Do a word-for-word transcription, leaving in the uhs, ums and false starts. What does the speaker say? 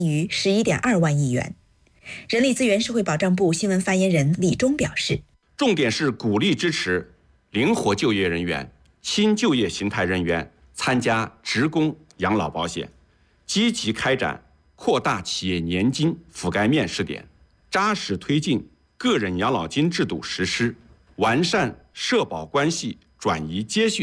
逾十一点二万亿元。人力资源社会保障部新闻发言人李忠表示， 重点是鼓励支持灵活就业人员、新就业形态人员参加职工养老保险，积极开展扩大企业年金覆盖面试点，扎实推进个人养老金制度实施，完善社保关系转移接续